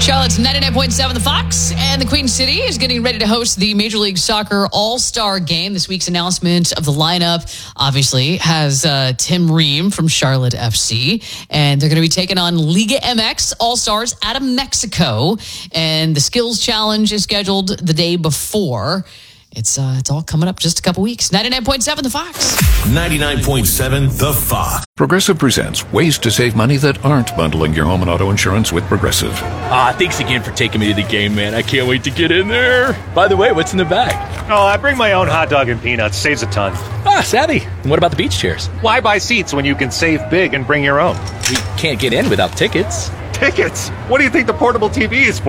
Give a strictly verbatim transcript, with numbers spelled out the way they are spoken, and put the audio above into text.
Charlotte's ninety-nine point seven The Fox, and the Queen City is getting ready to host the Major League Soccer All-Star Game. This week's announcement of the lineup, obviously, has uh, Tim Ream from Charlotte F C, and they're going to be taking on Liga M X All-Stars out of Mexico, and the Skills Challenge is scheduled the day before. It's uh, it's all coming up just a couple weeks. ninety-nine point seven The Fox. ninety-nine point seven The Fox. Progressive presents ways to save money that aren't bundling your home and auto insurance with Progressive. Ah, thanks again for taking me to the game, man. I can't wait to get in there. By the way, what's in the bag? Oh, I bring my own hot dog and peanuts. Saves a ton. Ah, savvy. And what about the beach chairs? Why buy seats when you can save big and bring your own? We can't get in without tickets. Tickets? What do you think the portable T V is for?